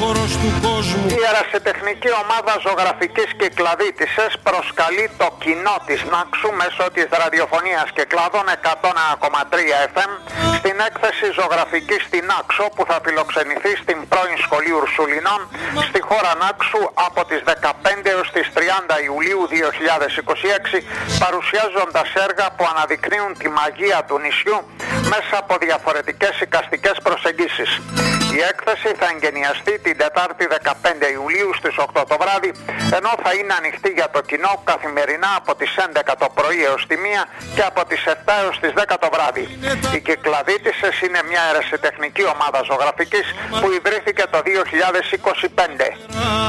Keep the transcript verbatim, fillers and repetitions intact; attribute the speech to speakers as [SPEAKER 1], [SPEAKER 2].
[SPEAKER 1] στενάχωρος του κόσμου.
[SPEAKER 2] Η ερασιτεχνική ομάδα ζωγραφικής Κυκλαδίτισσες προσκαλεί το κοινό της Νάξου μέσω της ραδιοφωνίας Κυκλάδων εκατό ένα κόμμα τρία εφ εμ στην έκθεση ζωγραφικής στην Νάξο που θα φιλοξενηθεί στην πρώην Σχολή Ουρσουλινών στη χώρα Νάξου από τις δεκαπέντε έως τις τριάντα Ιουλίου δύο χιλιάδες είκοσι έξι, παρουσιάζοντας έργα που αναδεικνύουν τη μαγεία του νησιού μέσα από διαφορετικές εικαστικές προσεγγίσεις. Η έκθεση θα εγκαινιαστεί την Τετάρτη δεκαπέντε Ιουλίου στις οκτώ το βράδυ, ενώ θα είναι ανοιχτή για το κοινό καθημερινά από τις έντεκα το πρωί έως τη μία και από τις επτά έως τις δέκα το βράδυ. Οι Κυκλαδίτισσες είναι μια ερασιτεχνική ομάδα ζωγραφικής που ιδρύθηκε το δύο χιλιάδες είκοσι πέντε.